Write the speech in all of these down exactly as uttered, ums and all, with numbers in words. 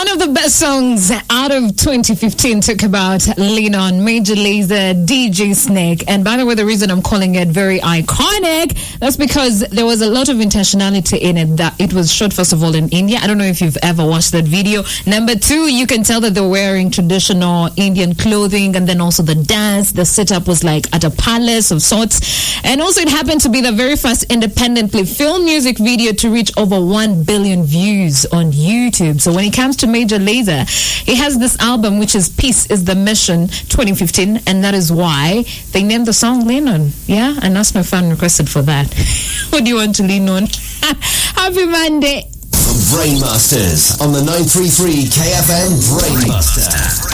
One of the best songs out of twenty fifteen took about Lean On, Major Lazer, D J Snake. And by the way, the reason I'm calling it very iconic, that's because there was a lot of intentionality in it. That it was shot, first of all, in India. I don't know if you've ever watched that video. Number two, you can tell that they're wearing traditional Indian clothing, and then also the dance. The setup was like at a palace of sorts. And also it happened to be the very first independently filmed music video to reach over one billion views on YouTube. So when it comes to Major Lazer, he has this album which is Peace is the Mission twenty fifteen, and that is why they named the song Lean On. Yeah, and that's my fan requested for that. What do you want to lean on? Happy Monday. The Brainmasters on the nine three three K F M Brainmaster.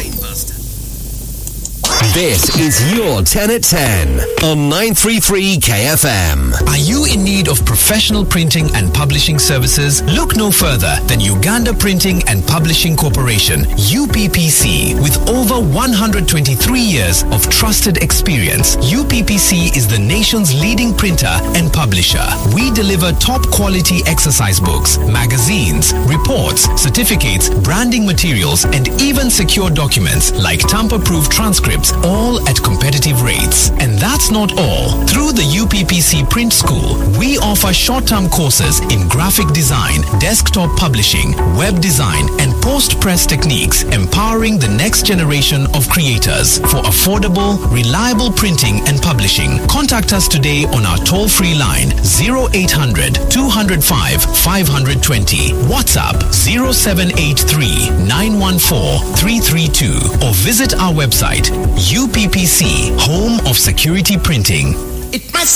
This is your ten at ten on nine three three K F M. Are you in need of professional printing and publishing services? Look no further than Uganda Printing and Publishing Corporation, U P P C. With over one hundred twenty-three years of trusted experience, U P P C is the nation's leading printer and publisher. We deliver top quality exercise books, magazines, reports, certificates, branding materials, and even secure documents like tamper-proof transcripts, all at competitive rates. And that's not all. Through the U P P C Print School, we offer short-term courses in graphic design, desktop publishing, web design, and post-press techniques, empowering the next generation of creators for affordable, reliable printing and publishing. Contact us today on our toll-free line zero eight hundred, two oh five, five two zero, WhatsApp zero seven eight three, nine one four, three three two, or visit our website U P P C, home of security printing. It must